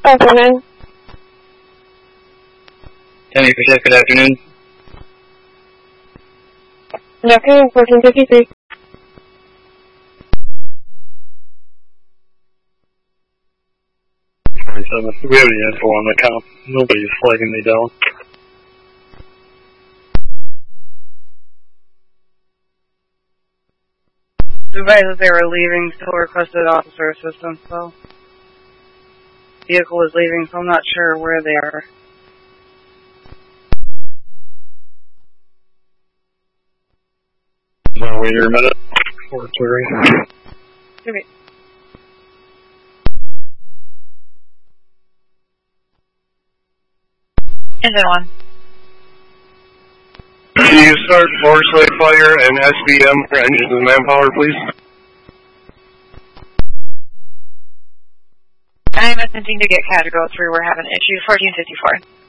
Afternoon. 10 percent, good afternoon. Good afternoon, 1453. Do we have any info on the comp? Nobody's flagging me down. Advised that they were leaving, still requested officer assistance, though. Vehicle is leaving, so I'm not sure where they are. I'll wait here a minute before clearing. Okay. Engine 1. Can you start Foresight Fire and SBM for engines and manpower, please? I'm attempting to get Cadrigo through. We're having issues. 1454.